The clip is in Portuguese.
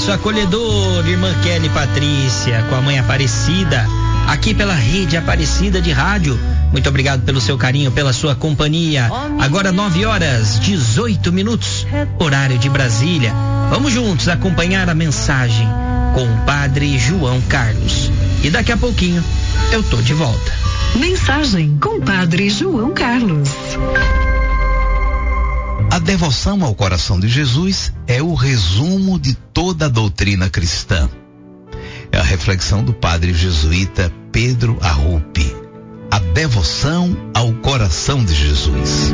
abraço acolhedor, irmã Kelly Patrícia, com a mãe Aparecida, aqui pela Rede Aparecida de Rádio. Muito obrigado pelo seu carinho, pela sua companhia. Agora 9h18, horário de Brasília. Vamos juntos acompanhar a mensagem com o Padre João Carlos. E daqui a pouquinho eu tô de volta. Mensagem com o Padre João Carlos. A devoção ao coração de Jesus é o resumo de toda a doutrina cristã. É a reflexão do padre jesuíta Pedro Arrupe. A devoção ao coração de Jesus.